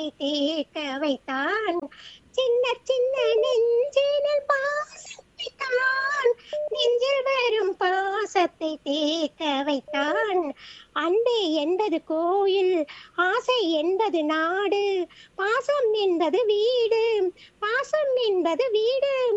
தேக்க வைத்தான். சின்ன சின்ன நெஞ்சினில் பாசத்தை தான், நெஞ்சில் வரும் பாசத்தை தேக்க வைத்தான். அன்பே என்பது கோயில், ஆசை என்பது நாடு, பாசம் என்பது வீடு, பாசம் என்பது வீடு.